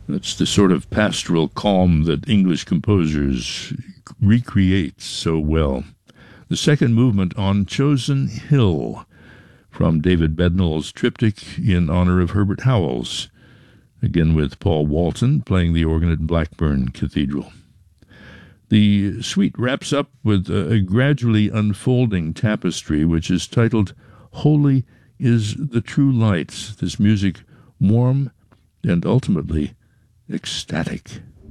That's the sort of pastoral calm that English composers recreate so well. The second movement, On Chosen Hill, from David Bednall's triptych in honor of Herbert Howells, again with Paul Walton playing the organ at Blackburn Cathedral. The suite wraps up with a gradually unfolding tapestry, which is titled Holy is the True Light. This music warm and ultimately ecstatic.